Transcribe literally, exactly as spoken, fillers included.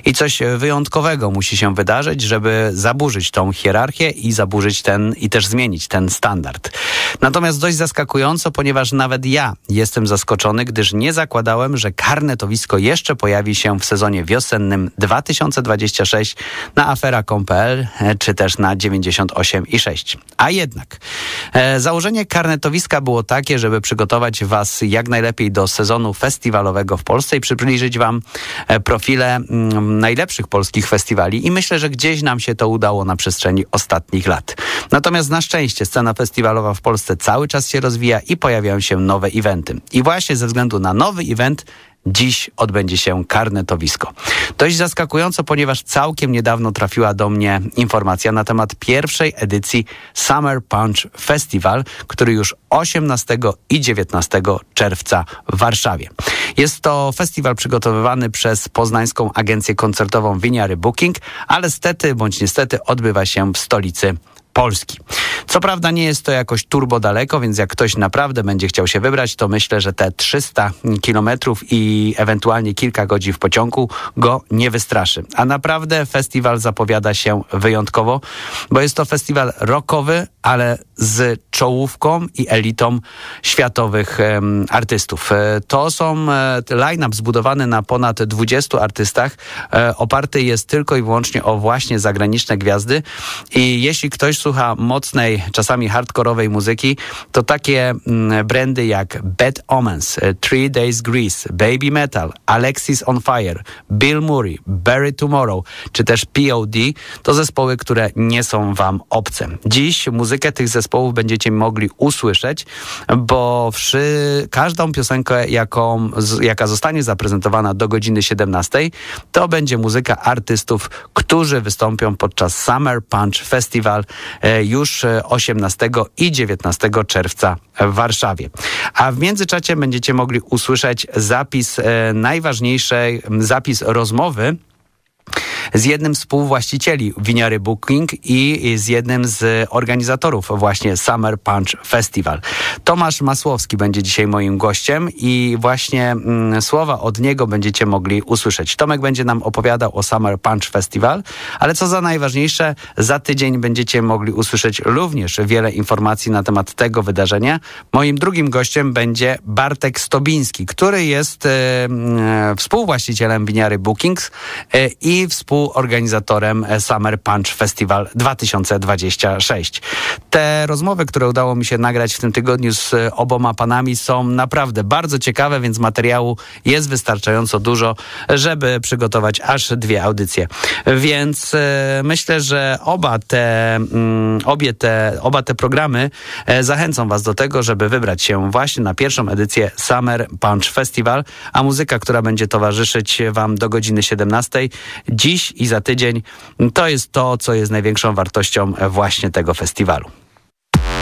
I coś wyjątkowego musi się wydarzyć, żeby zaburzyć tą hierarchię i zaburzyć ten, i też zmienić ten standard. Natomiast dość zaskakująco, ponieważ nawet ja jestem zaskoczony, gdyż nie zakładałem, że karnetowisko jeszcze pojawi się w sezonie wiosennym dwa tysiące dwudziestym trzecim na afera kropka com kropka pe el czy też na dziewięćdziesiąt osiem i sześć. A jednak e, założenie karnetowiska było takie, żeby przygotować was jak najlepiej do sezonu festiwalowego w Polsce i przybliżyć wam e, profile m, najlepszych polskich festiwali i myślę, że gdzieś nam się to udało na przestrzeni ostatnich lat. Natomiast na szczęście scena festiwalowa w Polsce cały czas się rozwija i pojawiają się nowe eventy. I właśnie ze względu na nowy event dziś odbędzie się karnetowisko. Dość zaskakująco, ponieważ całkiem niedawno trafiła do mnie informacja na temat pierwszej edycji Summer Punch Festival, który już osiemnastego i dziewiętnastego czerwca w Warszawie. Jest to festiwal przygotowywany przez poznańską agencję koncertową Winiary Booking, ale stety bądź niestety odbywa się w stolicy Polski. Co prawda nie jest to jakoś turbo daleko, więc jak ktoś naprawdę będzie chciał się wybrać, to myślę, że te trzysta kilometrów i ewentualnie kilka godzin w pociągu go nie wystraszy. A naprawdę festiwal zapowiada się wyjątkowo, bo jest to festiwal rockowy, ale z czołówką i elitą światowych um, artystów. To są e, line-up zbudowany na ponad dwudziestu artystach. E, oparty jest tylko i wyłącznie o właśnie zagraniczne gwiazdy i jeśli ktoś słucha mocnej, czasami hardkorowej muzyki, to takie mm, brandy jak Bad Omens, Three Days Grace, Baby Metal, Alexis on Fire, Bill Murray, Bury Tomorrow, czy też P O D to zespoły, które nie są wam obce. Dziś muzykę tych zespołów będziecie mogli usłyszeć, bo przy każdą piosenkę, jaką, jaka zostanie zaprezentowana do godziny siedemnastej, to będzie muzyka artystów, którzy wystąpią podczas Summer Punch Festival już osiemnastego i dziewiętnastego czerwca w Warszawie. A w międzyczasie będziecie mogli usłyszeć zapis e, najważniejszej, zapis rozmowy z jednym z współwłaścicieli Winiary Booking i z jednym z organizatorów właśnie Summer Punch Festival. Tomasz Masłowski będzie dzisiaj moim gościem i właśnie mm, słowa od niego będziecie mogli usłyszeć. Tomek będzie nam opowiadał o Summer Punch Festival, ale co za najważniejsze, za tydzień będziecie mogli usłyszeć również wiele informacji na temat tego wydarzenia. Moim drugim gościem będzie Bartek Stobiński, który jest e, e, współwłaścicielem Winiary Bookings e, i współorganizatorem Summer Punch Festival dwa tysiące dwudziesty szósty. Te rozmowy, które udało mi się nagrać w tym tygodniu z oboma panami, są naprawdę bardzo ciekawe, więc materiału jest wystarczająco dużo, żeby przygotować aż dwie audycje. Więc e, myślę, że oba te, mm, obie te, oba te programy e, zachęcą was do tego, żeby wybrać się właśnie na pierwszą edycję Summer Punch Festival, a muzyka, która będzie towarzyszyć wam do godziny siedemnastej, dziś i za tydzień, to jest to, co jest największą wartością właśnie tego festiwalu.